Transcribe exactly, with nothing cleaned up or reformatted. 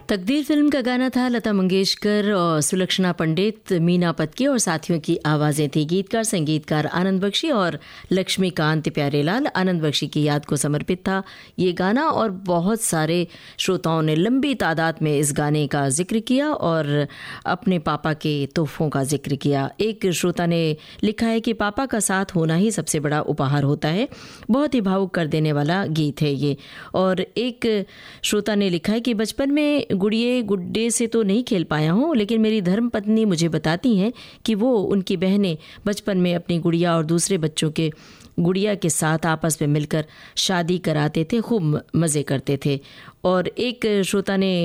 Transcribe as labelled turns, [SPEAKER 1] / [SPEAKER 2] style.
[SPEAKER 1] तकदीर फिल्म का गाना था। लता मंगेशकर और सुलक्षणा पंडित, मीना पत्की और साथियों की आवाज़ें थी। गीतकार संगीतकार आनंद बख्शी और लक्ष्मीकांत प्यारेलाल। आनंद बख्शी की याद को समर्पित था ये गाना और बहुत सारे श्रोताओं ने लंबी तादाद में इस गाने का जिक्र किया और अपने पापा के तोहफों का जिक्र किया। एक श्रोता ने लिखा है कि पापा का साथ होना ही सबसे बड़ा उपहार होता है। बहुत ही भावुक कर देने वाला गीत है ये। और एक श्रोता ने लिखा है कि बचपन में गुड़िए गुड्डे से तो नहीं खेल पाया हूँ, लेकिन मेरी धर्मपत्नी मुझे बताती हैं कि वो उनकी बहनें बचपन में अपनी गुड़िया और दूसरे बच्चों के गुड़िया के साथ आपस में मिलकर शादी कराते थे, खूब मज़े करते थे। और एक श्रोता ने